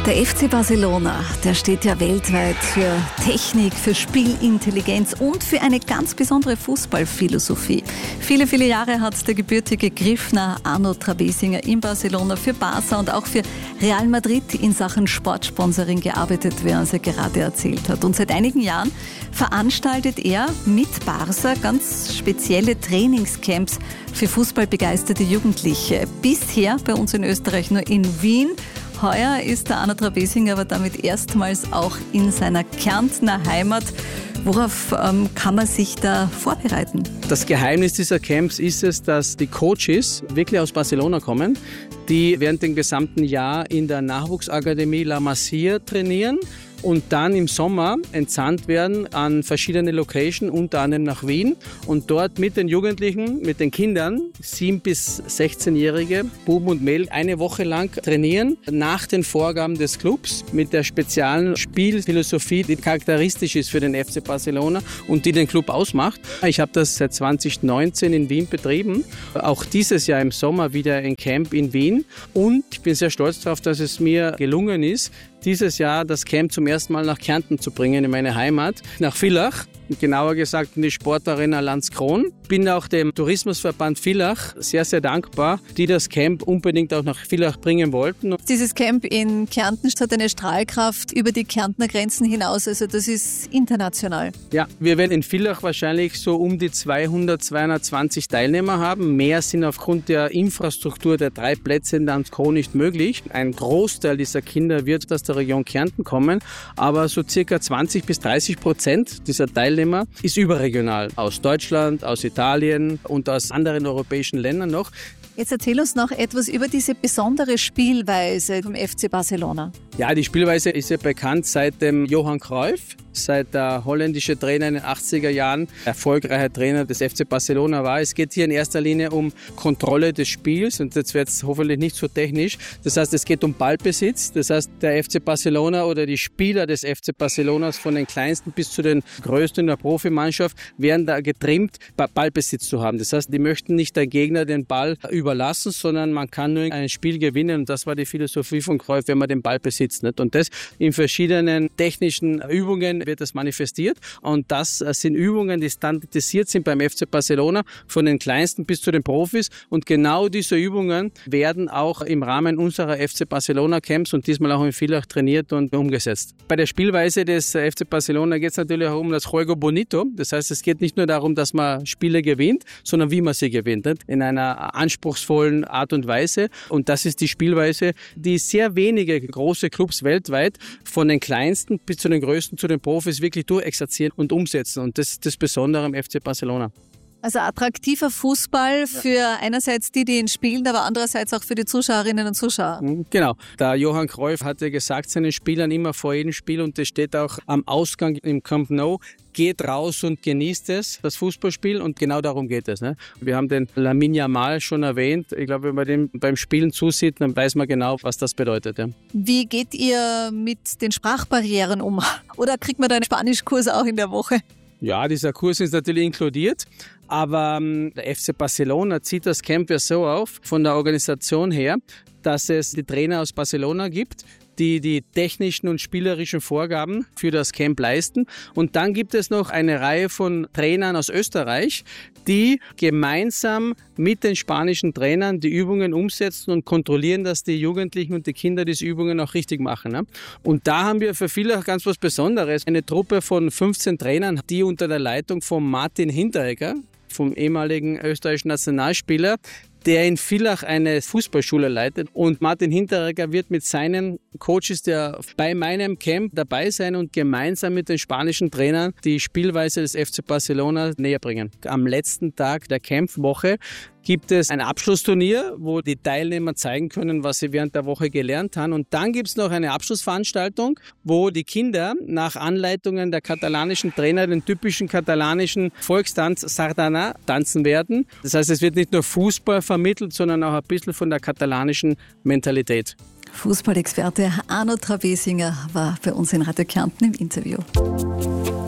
Der FC Barcelona, der steht ja weltweit für Technik, für Spielintelligenz und für eine ganz besondere Fußballphilosophie. Viele, viele Jahre hat der gebürtige Griffner Arno Trabesinger in Barcelona für Barca und auch für Real Madrid in Sachen Sportsponsoring gearbeitet, wie er uns ja gerade erzählt hat. Und seit einigen Jahren veranstaltet er mit Barca ganz spezielle Trainingscamps für fußballbegeisterte Jugendliche. Bisher bei uns in Österreich nur in Wien. Heuer ist der Arno Trabesinger aber damit erstmals auch in seiner Kärntner Heimat. Worauf kann man sich da vorbereiten? Das Geheimnis dieser Camps ist es, dass die Coaches wirklich aus Barcelona kommen, die während dem gesamten Jahr in der Nachwuchsakademie La Masia trainieren und dann im Sommer entsandt werden an verschiedene Locations, unter anderem nach Wien, und dort mit den Jugendlichen, mit den Kindern, 7- bis 16-Jährige, Buben und Mädel, eine Woche lang trainieren, nach den Vorgaben des Clubs, mit der speziellen Spielphilosophie, die charakteristisch ist für den FC Barcelona und die den Club ausmacht. Ich habe das seit 2019 in Wien betrieben, auch dieses Jahr im Sommer wieder ein Camp in Wien, und ich bin sehr stolz darauf, dass es mir gelungen ist, dieses Jahr das Camp zum ersten Mal nach Kärnten zu bringen, in meine Heimat, nach Villach, genauer gesagt in die Sportarena Landskron. Bin auch dem Tourismusverband Villach sehr, sehr dankbar, die das Camp unbedingt auch nach Villach bringen wollten. Dieses Camp in Kärnten hat eine Strahlkraft über die Kärntner Grenzen hinaus, also das ist international. Ja, wir werden in Villach wahrscheinlich so um die 200, 220 Teilnehmer haben. Mehr sind aufgrund der Infrastruktur der 3 Plätze in Landskron nicht möglich. Ein Großteil dieser Kinder wird aus der Region Kärnten kommen, aber so circa 20-30% dieser Teilnehmer ist überregional, aus Deutschland, aus Italien und aus anderen europäischen Ländern noch. Jetzt erzähl uns noch etwas über diese besondere Spielweise vom FC Barcelona. Ja, die Spielweise ist ja bekannt seit dem Johann Cruyff, seit der holländische Trainer in den 80er Jahren erfolgreicher Trainer des FC Barcelona war. Es geht hier in erster Linie um Kontrolle des Spiels, und jetzt wird es hoffentlich nicht so technisch. Das heißt, es geht um Ballbesitz. Das heißt, der FC Barcelona oder die Spieler des FC Barcelonas von den kleinsten bis zu den größten in der Profimannschaft werden da getrimmt, Ballbesitz zu haben. Das heißt, die möchten nicht der Gegner den Ball überlassen, sondern man kann nur ein Spiel gewinnen, und das war die Philosophie von Cruyff, wenn man den Ball besitzt. Nicht? Und das in verschiedenen technischen Übungen wird das manifestiert, und das sind Übungen, die standardisiert sind beim FC Barcelona, von den Kleinsten bis zu den Profis, und genau diese Übungen werden auch im Rahmen unserer FC Barcelona Camps und diesmal auch in Villach trainiert und umgesetzt. Bei der Spielweise des FC Barcelona geht es natürlich auch um das Juego Bonito, das heißt, es geht nicht nur darum, dass man Spiele gewinnt, sondern wie man sie gewinnt, nicht? In einer anspruchsvollen Art und Weise, und das ist die Spielweise, die sehr wenige große Clubs weltweit von den Kleinsten bis zu den Größten, zu den Profis wirklich durchexerzieren und umsetzen, und das ist das Besondere am FC Barcelona. Also attraktiver Fußball für einerseits die ihn spielen, aber andererseits auch für die Zuschauerinnen und Zuschauer. Genau. Der Johann Cruyff hatte gesagt seinen Spielern immer vor jedem Spiel, und das steht auch am Ausgang im Camp Nou: geht raus und genießt es, das Fußballspiel, und genau darum geht es. Ne? Wir haben den Lamine Yamal schon erwähnt. Ich glaube, wenn man dem beim Spielen zusieht, dann weiß man genau, was das bedeutet. Ja. Wie geht ihr mit den Sprachbarrieren um? Oder kriegt man da einen Spanischkurs auch in der Woche? Ja, dieser Kurs ist natürlich inkludiert, aber der FC Barcelona zieht das Camp ja so auf, von der Organisation her, dass es die Trainer aus Barcelona gibt, die die technischen und spielerischen Vorgaben für das Camp leisten. Und dann gibt es noch eine Reihe von Trainern aus Österreich, die gemeinsam mit den spanischen Trainern die Übungen umsetzen und kontrollieren, dass die Jugendlichen und die Kinder diese Übungen auch richtig machen. Ne? Und da haben wir für viele auch ganz was Besonderes. Eine Truppe von 15 Trainern, die unter der Leitung von Martin Hinteregger, vom ehemaligen österreichischen Nationalspieler, der in Villach eine Fußballschule leitet. Und Martin Hinteregger wird mit seinen Coaches bei meinem Camp dabei sein und gemeinsam mit den spanischen Trainern die Spielweise des FC Barcelona näher bringen. Am letzten Tag der Campwoche gibt es ein Abschlussturnier, wo die Teilnehmer zeigen können, was sie während der Woche gelernt haben. Und dann gibt es noch eine Abschlussveranstaltung, wo die Kinder nach Anleitungen der katalanischen Trainer den typischen katalanischen Volkstanz Sardana tanzen werden. Das heißt, es wird nicht nur Fußball vermittelt, sondern auch ein bisschen von der katalanischen Mentalität. Fußballexperte Arno Trabesinger war bei uns in Radio Kärnten im Interview.